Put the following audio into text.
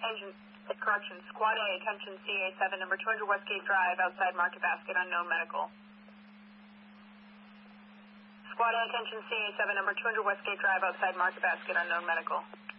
Engine, correction, Squad A, attention CA7, number 200 Westgate Drive, outside Market Basket, unknown medical. Squad A, attention CA7, number 200 Westgate Drive, outside Market Basket, unknown medical.